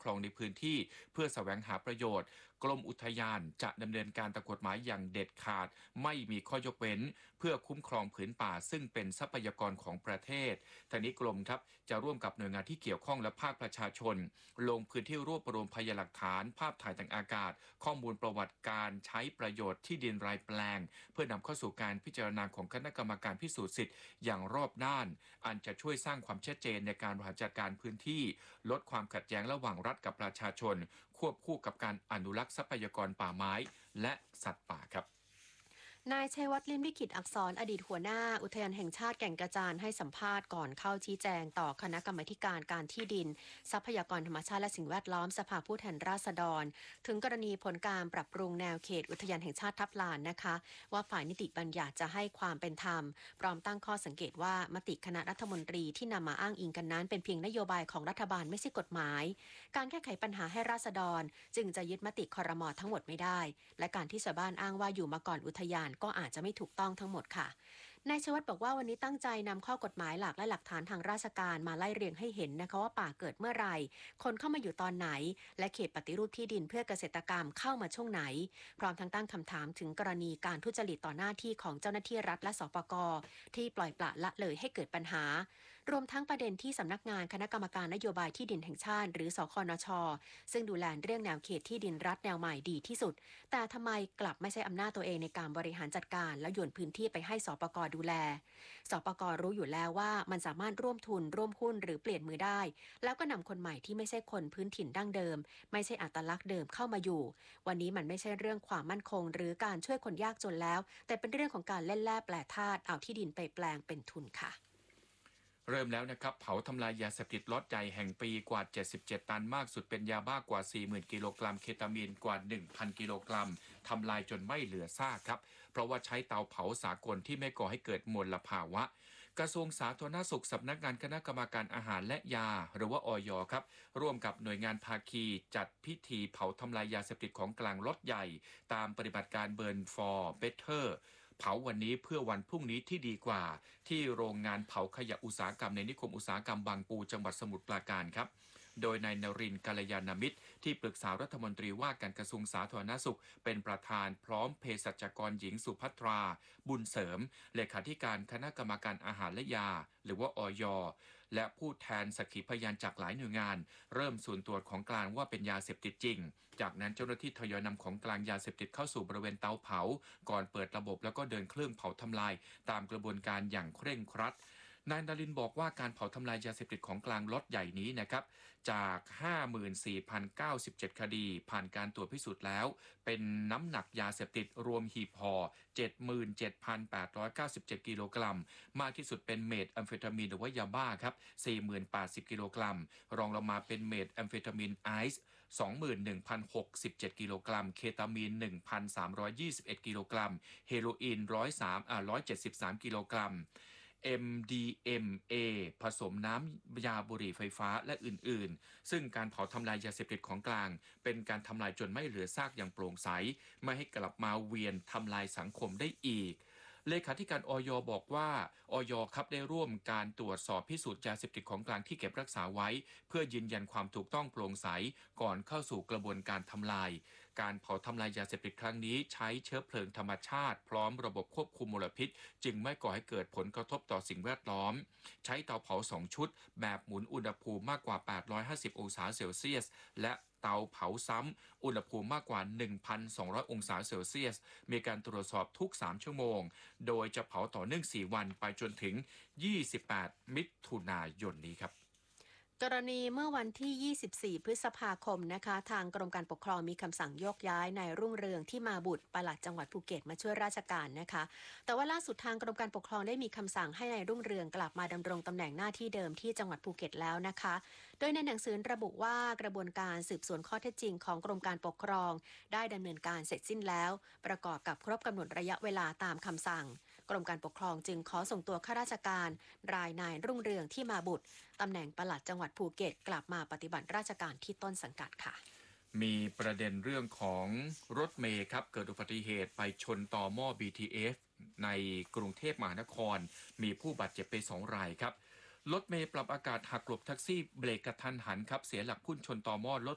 รองในพื้นที่เพื่อแสวงหาประโยชน์กรมอุทยานจะดำเนินการตามกฎหมายอย่างเด็ดขาดไม่มีข้อยกเว้นเพื่อคุ้มครองผืนป่าซึ่งเป็นทรัพยากรของประเทศทางนี้กรมครับจะร่วมกับหน่วยงานที่เกี่ยวข้องและภาคประชาชนลงพื้นที่รวบรวมพยานหลักฐานภาพถ่ายทางอากาศข้อมูลประวัติการใช้ประโยชน์ที่ดินรายแปลงเพื่อนำเข้าสู่การพิจารณาของคณะกรรมการพิสูจน์สิทธิ์อย่างรอบด้านอันจะช่วยสร้างความชัดเจนในการบริหารจัดการพื้นที่ลดความขัดแย้งระหว่างรัฐกับประชาชนควบคู่กับการอนุรักษ์ทรัพยากรป่าไม้และสัตว์ป่าครับนายชัยวัฒน์ลิ้มลิขิตอักษรอดีตหัวหน้าอุทยานแห่งชาติแก่งกระจานให้สัมภาษณ์ก่อนเข้าชี้แจงต่อคณะกรรมาการที่ดินทรัพยากรธรรมชาติและสิ่งแวดล้อมสภาผู้แทนราษฎรถึงกรณีผลการปรับปรุงแนวเขตอุทยานแห่งชาติทับลานนะคะว่าฝ่ายนิติบัญญัติจะให้ความเป็นธรรมพร้อมตั้งข้อสังเกตว่ามติคณะรัฐมนตรีที่นำมาอ้างอิงกันนั้นเป็นเพียงนโยบายของรัฐบาลไม่ใช่กฎหมายการแก้ไขปัญหาให้ราษฎรจึงจะยึดมติครม.ทั้งหมดไม่ได้และการที่ชาวบ้านอ้างว่าอยู่มาก่อนอุทยานก็อาจจะไม่ถูกต้องทั้งหมดค่ะนายชวัฒน์บอกว่าวันนี้ตั้งใจนำข้อกฎหมายหลักและหลักฐานทางราชการมาไล่เรียงให้เห็นนะคะว่าป่าเกิดเมื่อไหร่คนเข้ามาอยู่ตอนไหนและเขตปฏิรูปที่ดินเพื่อเกษตรกรรมเข้ามาช่วงไหนพร้อมทั้งตั้งคำถามถึงกรณีการทุจริตต่อหน้าที่ของเจ้าหน้าที่รัฐและสปก.ที่ปล่อยปละละเลยให้เกิดปัญหารวมทั้งประเด็นที่สำนักงานคณะกรรมการนโยบายที่ดินแห่งชาติหรือสคนช.ซึ่งดูแลเรื่องแนวเขตที่ดินรัฐแนวใหม่ดีที่สุดแต่ทำไมกลับไม่ใช่อำนาจตัวเองในการบริหารจัดการแล้วโยนพื้นที่ไปให้สปก.ดูแลสปก.รู้อยู่แล้วว่ามันสามารถร่วมทุนร่วมหุ้นหรือเปลี่ยนมือได้แล้วก็นำคนใหม่ที่ไม่ใช่คนพื้นถิ่นดั้งเดิมไม่ใช่อัตลักษณ์เดิมเข้ามาอยู่วันนี้มันไม่ใช่เรื่องความมั่นคงหรือการช่วยคนยากจนแล้วแต่เป็นเรื่องของการเล่นแร่แปรธาตุเอาที่ดินไปแปลงเป็นทุนค่ะเริ่มแล้วนะครับเผาทำลายยาเสพติดล็อตใหญ่แห่งปีกว่า77ตันมากสุดเป็นยาบ้ากว่า 40,000 กิโลกรัมเคตามีนกว่า 1,000 กิโลกรัมทำลายจนไม่เหลือซากครับเพราะว่าใช้เตาเผาสากลที่ไม่ก่อให้เกิดมลภาวะกระทรวงสาธารณสุขสำนักงานคณะกรรมการอาหารและยาหรือว่าอย.ครับร่วมกับหน่วยงานภาคีจัดพิธีเผาทำลายยาเสพติดของกลางล็อตใหญ่ตามปฏิบัติการเบิร์น for Betterเผาวันนี้เพื่อวันพรุ่งนี้ที่ดีกว่าที่โรงงานเผาขยะอุตสาหกรรมในนิคมอุตสาหกรรมบางปูจังหวัดสมุทรปราการครับโดยนายนรินทร์กัลยาณมิตรที่ปรึกษารัฐมนตรีว่าการกระทรวงสาธารณสุขเป็นประธานพร้อมเภสัชกรหญิงสุภัทรา บุญเสริมเลขาธิการคณะกรรมการอาหารและยาหรือว่าอย.และผู้แทนสักขีพยานจากหลายหน่วยงานเริ่มส่วนตรวจของกลางว่าเป็นยาเสพติดจริงจากนั้นเจ้าหน้าที่ทยอยนำของกลางยาเสพติดเข้าสู่บริเวณเตาเผาก่อนเปิดระบบแล้วก็เดินเครื่องเผาทำลายตามกระบวนการอย่างเคร่งครัดนายนรินทร์บอกว่าการเผาทำลายยาเสพติดของกลางล็อตใหญ่นี้นะครับจาก 54,097 คดีผ่านการตรวจพิสูจน์แล้วเป็นน้ำหนักยาเสพติดรวมหีบห่อ 77,897 กิโลกรัมมากที่สุดเป็นเมทแอมเฟตามีนหรือว่ายาบ้าครับ 40,080 กิโลกรัมรองลงมาเป็นเมทแอมเฟตามีนไอซ์ 21,067 กิโลกรัมเคตามีน 1,321 กิโลกรัมเฮโรอีน173 กิโลกรัมMDMA ผสมน้ำยาบุหรี่ไฟฟ้าและอื่นๆซึ่งการเผาทำลายยาเสพติดของกลางเป็นการทำลายจนไม่เหลือซากอย่างโปร่งใสไม่ให้กลับมาเวียนทำลายสังคมได้อีกเลขาธิการอย.บอกว่าอย.ครับได้ร่วมการตรวจสอบพิสูจน์ยาเสพติดของกลางที่เก็บรักษาไว้เพื่อยืนยันความถูกต้องโปร่งใสก่อนเข้าสู่กระบวนการทำลายการเผาทำลายยาเสพติดครั้งนี้ใช้เชื้อเพลิงธรรมชาติพร้อมระบบควบคุมมลพิษจึงไม่ก่อให้เกิดผลกระทบต่อสิ่งแวดล้อมใช้เตาเผา2ชุดแบบหมุนอุณหภูมิมากกว่า850องศาเซลเซียสและเตาเผาซ้ำอุณหภูมิมากกว่า 1,200 องศาเซลเซียสมีการตรวจสอบทุก3ชั่วโมงโดยจะเผาต่อเนื่อง4วันไปจนถึง28มิถุนายนนี้ครับกรณีเมื่อวันที่ 24 พฤษภาคมนะคะทางกรมการปกครองมีคำสั่งโยกย้ายนายรุ่งเรืองที่มาบุตรปลัดจังหวัดภูเก็ตมาช่วยราชการนะคะแต่ว่าล่าสุดทางกรมการปกครองได้มีคำสั่งให้นายรุ่งเรืองกลับมาดำรงตำแหน่งหน้าที่เดิมที่จังหวัดภูเก็ตแล้วนะคะโดยในหนังสือระบุว่ากระบวนการสืบสวนข้อเท็จจริงของกรมการปกครองได้ดำเนินการเสร็จสิ้นแล้วประกอบกับครบกำหนดระยะเวลาตามคำสั่งกรมการปกครองจึงขอส่งตัวข้าราชการรายนายรุ่งเรืองที่มาบุตรตำแหน่งปลัดจังหวัดภูเก็ตกลับมาปฏิบัติราชการที่ต้นสังกัดค่ะมีประเด็นเรื่องของรถเมล์ครับเกิดอุบัติเหตุไปชนต่อหม้อ BTS ในกรุงเทพมหานครมีผู้บาดเจ็บไป2รายครับรถเมล์ปรับอากาศหักหลบแท็กซี่เบรกกระทันหันครับเสียหลักพุ่งชนต่อหม้อรถ